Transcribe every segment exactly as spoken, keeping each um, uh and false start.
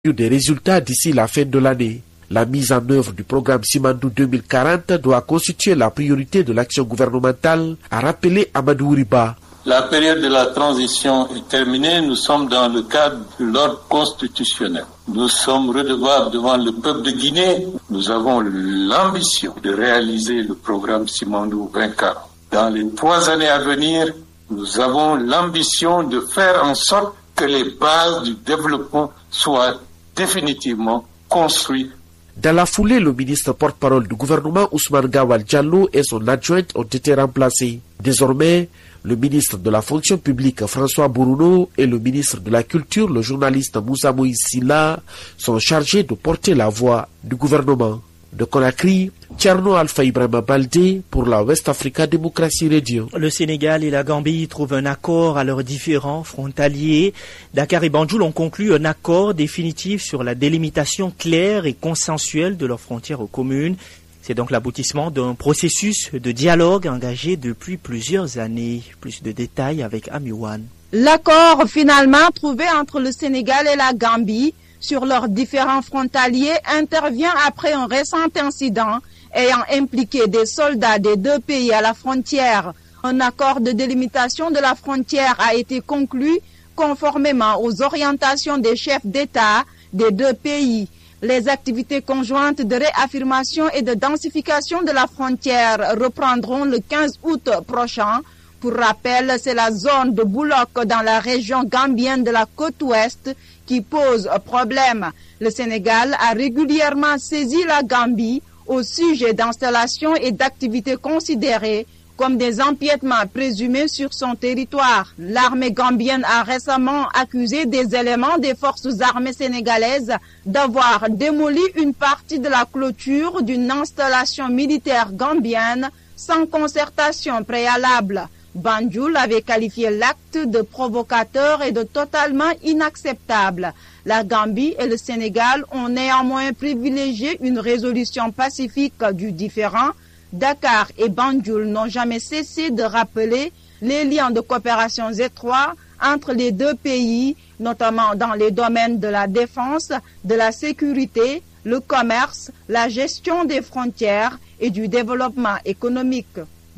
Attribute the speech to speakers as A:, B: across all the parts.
A: des résultats d'ici la fin de l'année. La mise en œuvre du programme Simandou deux mille quarante doit constituer la priorité de l'action gouvernementale, a rappelé Amadou Riba.
B: La période de la transition est terminée, nous sommes dans le cadre de l'ordre constitutionnel. Nous sommes redevables devant le peuple de Guinée. Nous avons l'ambition de réaliser le programme Simandou vingt quarante. Dans les trois années à venir, nous avons l'ambition de faire en sorte que les bases du développement soient définitivement construites.
A: Dans la foulée, le ministre porte-parole du gouvernement Ousmane Gawal Diallo et son adjointe ont été remplacés. Désormais, le ministre de la fonction publique François Bourouno et le ministre de la culture, le journaliste Moussa Moïse Silla, sont chargés de porter la voix du gouvernement. De Conakry, Tcherno Alpha Ibrahima Baldé pour la West Africa Democracy Radio.
C: Le Sénégal et la Gambie trouvent un accord à leurs différents frontaliers. Dakar et Banjul ont conclu un accord définitif sur la délimitation claire et consensuelle de leurs frontières communes. C'est donc l'aboutissement d'un processus de dialogue engagé depuis plusieurs années. Plus de détails avec Amiwan.
D: L'accord finalement trouvé entre le Sénégal et la Gambie sur leurs différents frontaliers intervient après un récent incident ayant impliqué des soldats des deux pays à la frontière. Un accord de délimitation de la frontière a été conclu conformément aux orientations des chefs d'État des deux pays. Les activités conjointes de réaffirmation et de densification de la frontière reprendront le quinze août prochain. Pour rappel, c'est la zone de Boulok dans la région gambienne de la côte ouest qui pose problème. Le Sénégal a régulièrement saisi la Gambie au sujet d'installations et d'activités considérées comme des empiètements présumés sur son territoire. L'armée gambienne a récemment accusé des éléments des forces armées sénégalaises d'avoir démoli une partie de la clôture d'une installation militaire gambienne sans concertation préalable. Banjul avait qualifié l'acte de provocateur et de totalement inacceptable. La Gambie et le Sénégal ont néanmoins privilégié une résolution pacifique du différend. Dakar et Banjul n'ont jamais cessé de rappeler les liens de coopération étroits entre les deux pays, notamment dans les domaines de la défense, de la sécurité, le commerce, la gestion des frontières et du développement économique.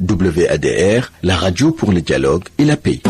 E: W A D R, la radio pour le dialogue et la paix.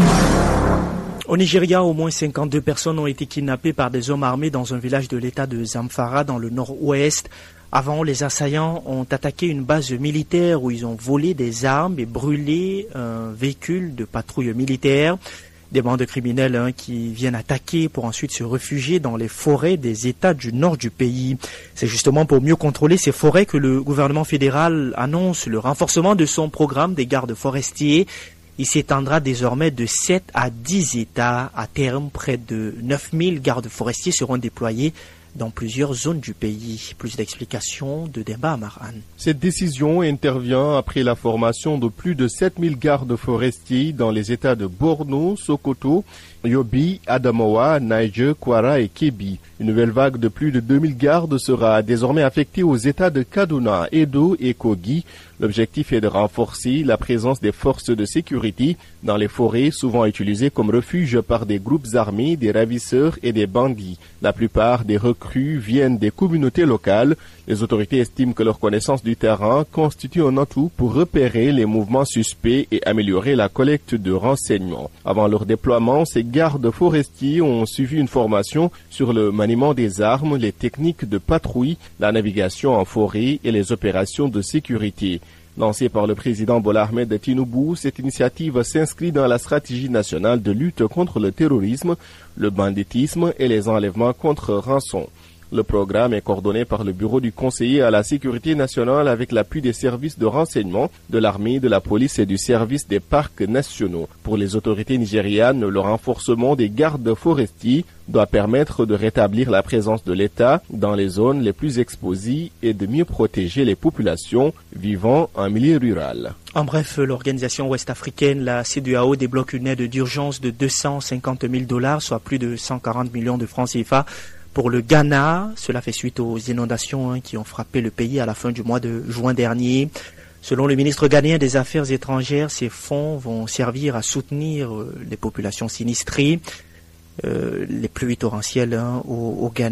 C: Au Nigeria, au moins cinquante-deux personnes ont été kidnappées par des hommes armés dans un village de l'état de Zamfara dans le nord-ouest. Avant, les assaillants ont attaqué une base militaire où ils ont volé des armes et brûlé un véhicule de patrouille militaire. Des bandes criminelles hein, qui viennent attaquer pour ensuite se réfugier dans les forêts des États du nord du pays. C'est justement pour mieux contrôler ces forêts que le gouvernement fédéral annonce le renforcement de son programme des gardes forestiers. Il s'étendra désormais de sept à dix États. À terme, près de neuf mille gardes forestiers seront déployés dans plusieurs zones du pays. Plus d'explications de Demba Amaran.
F: Cette décision intervient après la formation de plus de sept mille gardes forestiers dans les États de Borno, Sokoto, Yobe, Adamawa, Niger, Kwara et Kebbi. Une nouvelle vague de plus de deux mille gardes sera désormais affectée aux États de Kaduna, Edo et Kogi. L'objectif est de renforcer la présence des forces de sécurité dans les forêts, souvent utilisées comme refuge par des groupes armés, des ravisseurs et des bandits. La plupart des recrues viennent des communautés locales. Les autorités estiment que leur connaissance du terrain constitue un atout pour repérer les mouvements suspects et améliorer la collecte de renseignements. Avant leur déploiement, ces gardes forestiers ont suivi une formation sur le maniement des armes, les techniques de patrouille, la navigation en forêt et les opérations de sécurité. Lancée par le président Bola Ahmed Tinubu, cette initiative s'inscrit dans la stratégie nationale de lutte contre le terrorisme, le banditisme et les enlèvements contre rançon. Le programme est coordonné par le Bureau du conseiller à la sécurité nationale avec l'appui des services de renseignement, de l'armée, de la police et du service des parcs nationaux. Pour les autorités nigérianes, le renforcement des gardes forestiers doit permettre de rétablir la présence de l'État dans les zones les plus exposées et de mieux protéger les populations vivant en milieu rural.
C: En bref, l'organisation ouest-africaine, la C E D E A O, débloque une aide d'urgence de deux cent cinquante mille dollars, soit plus de cent quarante millions de francs C F A. Pour le Ghana, cela fait suite aux inondations hein, qui ont frappé le pays à la fin du mois de juin dernier. Selon le ministre ghanéen des Affaires étrangères, ces fonds vont servir à soutenir euh, les populations sinistrées. euh, les pluies torrentielles hein, au, au Ghana.